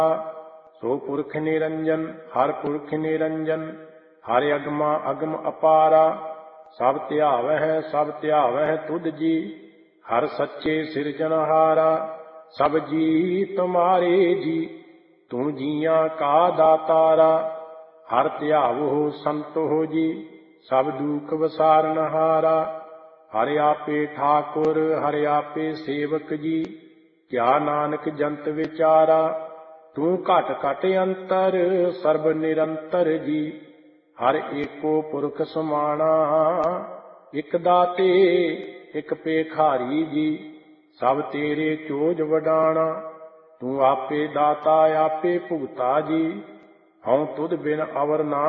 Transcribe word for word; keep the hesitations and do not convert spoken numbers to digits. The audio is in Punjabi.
ਸੋ ਪੁਰਖ ਨਿਰੰਜਨ ਹਰ ਪੁਰਖ ਨਿਰੰਜਨ, ਹਰਿ ਅਗਮਾ ਅਗਮ ਅਪਾਰਾ। ਸਭ ਧਿਆਵਹਿ ਸਭ ਧਿਆਵਹਿ ਤੁਧ ਜੀ, ਹਰ ਸੱਚੇ ਸਿਰਜਨਹਾਰਾ। ਸਭ ਜੀ ਤੁਮਾਰੇ ਜੀ, ਤੂੰ ਜੀਆਂ ਕਾ ਦਾਤਾਰਾ। ਹਰ ਧਿਆਵੋ ਸੰਤੋ ਜੀ, ਸਭ ਦੁਖ ਵਸਾਰਨਹਾਰਾ। ਹਰਿ ਆਪੇ ਠਾਕੁਰ ਹਰਿ ਆਪੇ ਸੇਵਕ ਜੀ, ਕਿਆ ਨਾਨਕ ਜੰਤ ਵਿਚਾਰਾ। ਤੂੰ ਘਟ ਘਟ ਅੰਤਰ ਸਰਬ ਨਿਰੰਤਰ ਜੀ, ਹਰ ਏਕੋ ਪੁਰਖ ਸਮਾਣਾ। ਇਕ ਦਾਤੇ ਇਕ ਭੇਖਾਰੀ ਜੀ, ਸਭ ਤੇਰੇ ਚੋਜ ਵਡਾਣਾ। ਤੂੰ ਆਪੇ ਦਾਤਾ ਆਪੇ ਭੁਗਤਾ ਜੀ, ਹਉ ਤੁਧ ਬਿਨ ਅਵਰ ਨਾ